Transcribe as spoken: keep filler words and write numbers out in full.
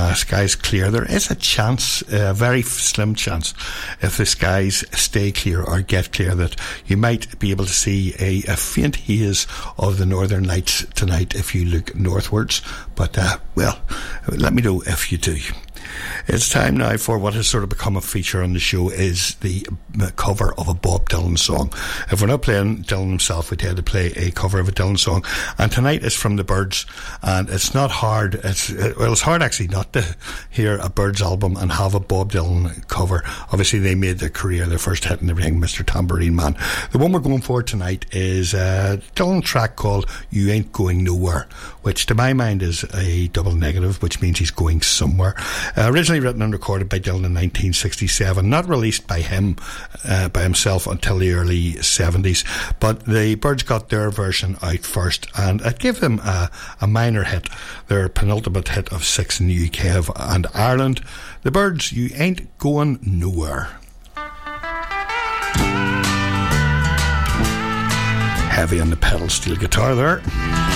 uh, skies clear. There is a chance, a very slim chance, if the skies stay clear or get clear, that you might be able to see a, a faint haze of the northern lights tonight if you look northwards. But, uh, well, let me know if you do. It's time now for what has sort of become a feature on the show, is the cover of a Bob Dylan song. If we're not playing Dylan himself, we tend to play a cover of a Dylan song, and tonight is from the Byrds, and it's not hard, it's, well, it's hard actually not to hear a Byrds album and have a Bob Dylan cover. Obviously they made their career, their first hit and everything, Mister Tambourine Man. The one we're going for tonight is a Dylan track called You Ain't Going Nowhere, which to my mind is a double negative, which means he's going somewhere. Uh, originally written and recorded by Dylan in nineteen sixty-seven, not released by him, uh, by himself until the early seventies, but the Byrds got their version out first, and it gave them a, a minor hit, their penultimate hit of six in the U K and Ireland. The Byrds, You Ain't Going Nowhere. Heavy on the pedal steel guitar there.